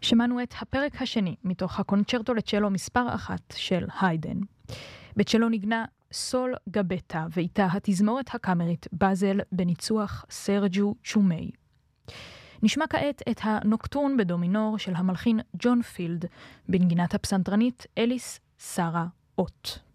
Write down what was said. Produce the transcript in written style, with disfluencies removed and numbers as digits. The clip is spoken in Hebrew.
שמענו את הפרק השני מתוך הקונצ'רטו לצ'לו מספר 1 של היידן. בצ'לו נגנה סול גבטה ואיתה התזמורת הקאמרית בזל בניצוח סרג'ו צ'ומי. נשמע כעת את הנוקטורן בדומינור של המלחין ג'ון פילד בנגינת הפסנתרנית אליס סרה אוט.